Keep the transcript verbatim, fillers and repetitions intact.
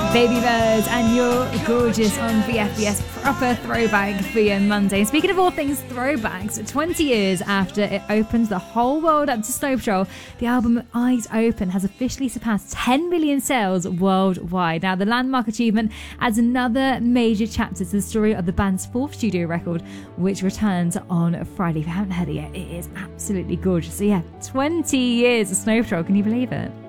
Baby Birds and You're Gorgeous on V F B S. Proper throwback for your Monday. And speaking of all things throwbacks, twenty years after it opened the whole world up to Snow Patrol, the album Eyes Open has officially surpassed ten million sales worldwide. Now, the landmark achievement adds another major chapter to the story of the band's fourth studio record, which returns on Friday. If you haven't heard it yet, it is absolutely gorgeous. So yeah, twenty years of Snow Patrol. Can you believe it?